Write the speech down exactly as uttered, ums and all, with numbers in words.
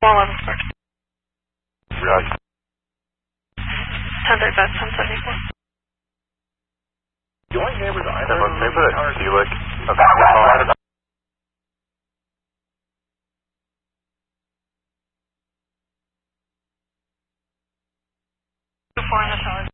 eleven Spark. Roger. ten thirty-five, ten seventy-four. Joint neighbors either. Then let's say for that Felix. Okay. Four in the tower.